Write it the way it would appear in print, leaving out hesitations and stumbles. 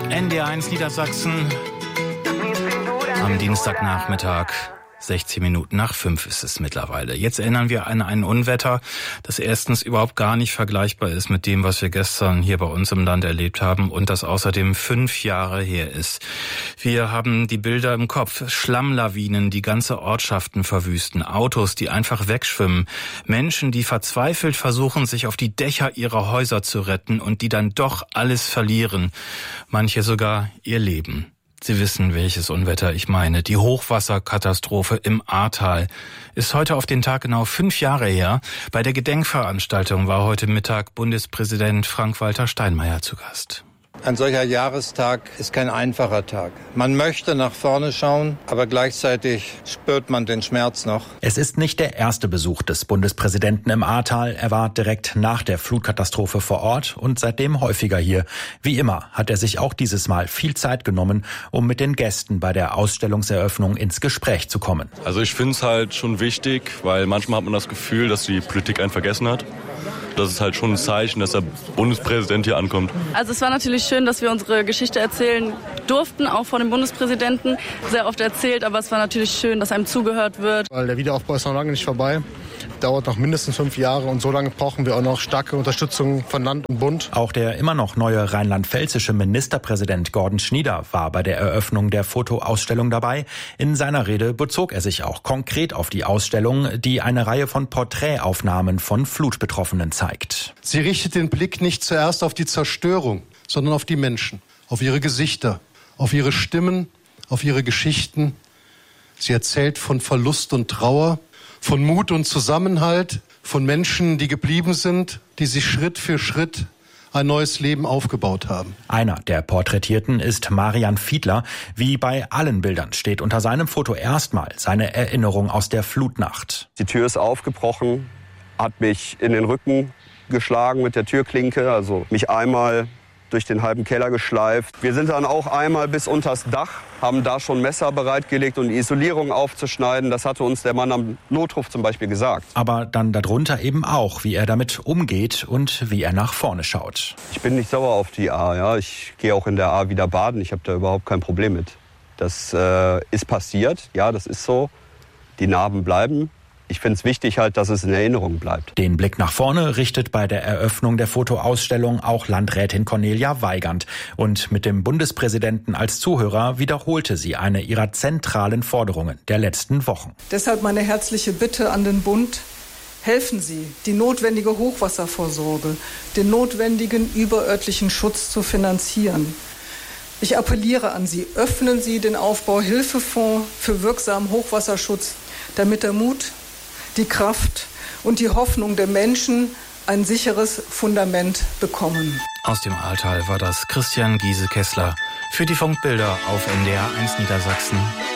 NDR1 Niedersachsen am Dienstagnachmittag. 16 Minuten nach 5 ist es mittlerweile. Jetzt erinnern wir an ein Unwetter, das erstens überhaupt gar nicht vergleichbar ist mit dem, was wir gestern hier bei uns im Land erlebt haben und das außerdem 5 Jahre her ist. Wir haben die Bilder im Kopf. Schlammlawinen, die ganze Ortschaften verwüsten, Autos, die einfach wegschwimmen, Menschen, die verzweifelt versuchen, sich auf die Dächer ihrer Häuser zu retten und die dann doch alles verlieren. Manche sogar ihr Leben. Sie wissen, welches Unwetter ich meine. Die Hochwasserkatastrophe im Ahrtal ist heute auf den Tag genau 5 Jahre her. Bei der Gedenkveranstaltung war heute Mittag Bundespräsident Frank-Walter Steinmeier zu Gast. Ein solcher Jahrestag ist kein einfacher Tag. Man möchte nach vorne schauen, aber gleichzeitig spürt man den Schmerz noch. Es ist nicht der erste Besuch des Bundespräsidenten im Ahrtal. Er war direkt nach der Flutkatastrophe vor Ort und seitdem häufiger hier. Wie immer hat er sich auch dieses Mal viel Zeit genommen, um mit den Gästen bei der Ausstellungseröffnung ins Gespräch zu kommen. Also ich finde es halt schon wichtig, weil manchmal hat man das Gefühl, dass die Politik einen vergessen hat. Das ist halt schon ein Zeichen, dass der Bundespräsident hier ankommt. Also es war natürlich schön, dass wir unsere Geschichte erzählen durften, auch von dem Bundespräsidenten. Sehr oft erzählt, aber es war natürlich schön, dass einem zugehört wird. Weil der Wiederaufbau ist noch lange nicht vorbei. Dauert noch mindestens 5 Jahre und so lange brauchen wir auch noch starke Unterstützung von Land und Bund. Auch der immer noch neue rheinland-pfälzische Ministerpräsident Gordon Schnieder war bei der Eröffnung der Fotoausstellung dabei. In seiner Rede bezog er sich auch konkret auf die Ausstellung, die eine Reihe von Porträtaufnahmen von Flutbetroffenen zeigt. Sie richtet den Blick nicht zuerst auf die Zerstörung, sondern auf die Menschen, auf ihre Gesichter, auf ihre Stimmen, auf ihre Geschichten. Sie erzählt von Verlust und Trauer, von Mut und Zusammenhalt, von Menschen, die geblieben sind, die sich Schritt für Schritt ein neues Leben aufgebaut haben. Einer der Porträtierten ist Marian Fiedler. Wie bei allen Bildern steht unter seinem Foto erstmal seine Erinnerung aus der Flutnacht. Die Tür ist aufgebrochen, hat mich in den Rücken geschlagen mit der Türklinke, also mich einmal durch den halben Keller geschleift. Wir sind dann auch einmal bis unters Dach, haben da schon Messer bereitgelegt, um die Isolierung aufzuschneiden. Das hatte uns der Mann am Notruf zum Beispiel gesagt. Aber dann darunter eben auch, wie er damit umgeht und wie er nach vorne schaut. Ich bin nicht sauer auf die Ahr, ja. Ich gehe auch in der Ahr wieder baden. Ich habe da überhaupt kein Problem mit. Das ist passiert, ja, das ist so. Die Narben bleiben. Ich finde es wichtig halt, dass es in Erinnerung bleibt. Den Blick nach vorne richtet bei der Eröffnung der Fotoausstellung auch Landrätin Cornelia Weigand. Und mit dem Bundespräsidenten als Zuhörer wiederholte sie eine ihrer zentralen Forderungen der letzten Wochen. Deshalb meine herzliche Bitte an den Bund. Helfen Sie, die notwendige Hochwasservorsorge, den notwendigen überörtlichen Schutz zu finanzieren. Ich appelliere an Sie, öffnen Sie den Aufbauhilfefonds für wirksamen Hochwasserschutz, damit der Mut, die Kraft und die Hoffnung der Menschen ein sicheres Fundament bekommen. Aus dem Ahrtal war das Christian Giese-Kessler für die Funkbilder auf NDR1 Niedersachsen.